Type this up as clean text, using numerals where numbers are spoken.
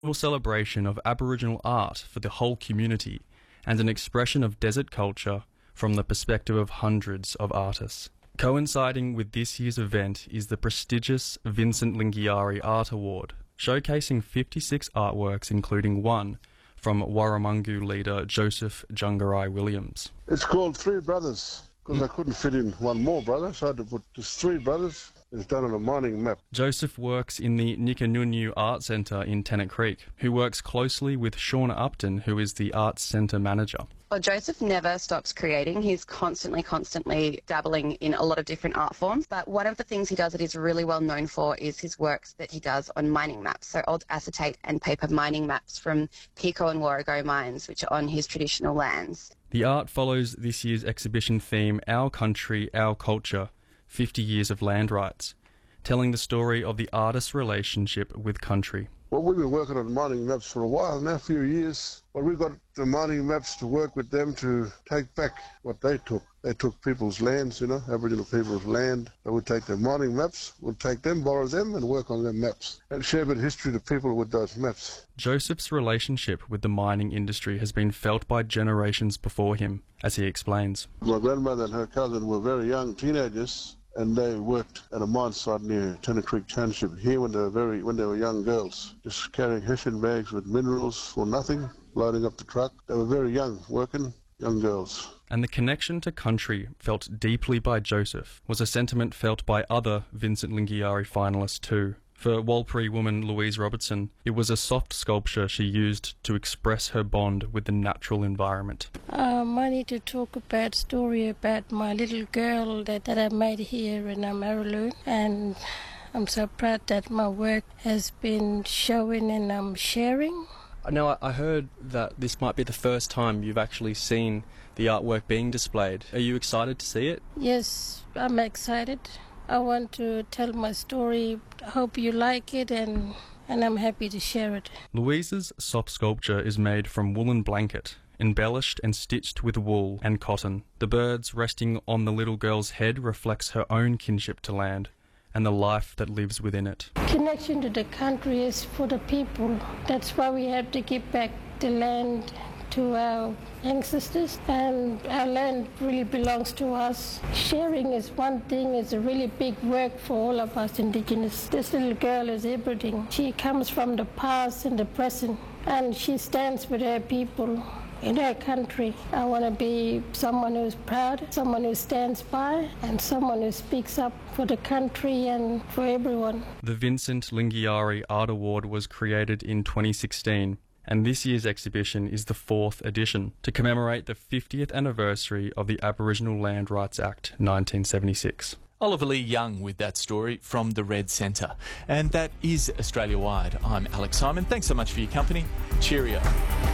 celebration of Aboriginal art for the whole community and an expression of desert culture from the perspective of hundreds of artists. Coinciding with this year's event is the prestigious Vincent Lingiari Art Award, showcasing 56 artworks including one from Warramungu leader Joseph Jungarai Williams. It's called Three Brothers because I couldn't fit in one more brother, so I had to put just three brothers. It's done on a mining map. Joseph works in the Nikanunu Art Centre in Tennant Creek, who works closely with Shauna Upton, who is the Arts Centre manager. Well, Joseph never stops creating. He's constantly dabbling in a lot of different art forms. But one of the things he does that he's really well known for is his works that he does on mining maps. So old acetate and paper mining maps from Pico and Warrego mines, which are on his traditional lands. The art follows this year's exhibition theme, Our Country, Our Culture, 50 Years of Land Rights, telling the story of the artist's relationship with country. Well, we've been working on mining maps for a while now, a few years. But we've got the mining maps to work with them to take back what they took. They took people's lands, Aboriginal people's land. So we take their mining maps, we'll take them, borrow them, and work on their maps and share a bit of history to people with those maps. Joseph's relationship with the mining industry has been felt by generations before him, as he explains. My grandmother and her cousin were very young teenagers, and they worked at a mine site near Tennant Creek Township here when they were young girls, just carrying Hessian bags with minerals for nothing, loading up the truck. They were very young, working, young girls. And the connection to country felt deeply by Joseph was a sentiment felt by other Vincent Lingiari finalists too. For Warlpiri woman Louise Robertson, it was a soft sculpture she used to express her bond with the natural environment. I need to talk about a story about my little girl that I made here in Maraloo, and I'm so proud that my work has been showing and sharing. Now, I heard that this might be the first time you've actually seen the artwork being displayed. Are you excited to see it? Yes, I'm excited. I want to tell my story. I hope you like it, and I'm happy to share it. Louise's soft sculpture is made from woolen blanket, embellished and stitched with wool and cotton. The birds resting on the little girl's head reflects her own kinship to land and the life that lives within it. Connection to the country is for the people. That's why we have to give back the land to our ancestors, and our land really belongs to us. Sharing is one thing, it's a really big work for all of us Indigenous. This little girl is everything. She comes from the past and the present, and she stands with her people in her country. I want to be someone who's proud, someone who stands by, and someone who speaks up for the country and for everyone. The Vincent Lingiari Art Award was created in 2016, and this year's exhibition is the 4th edition to commemorate the 50th anniversary of the Aboriginal Land Rights Act 1976. Oliver Lee Young with that story from the Red Centre. And that is Australia Wide. I'm Alex Simon. Thanks so much for your company. Cheerio.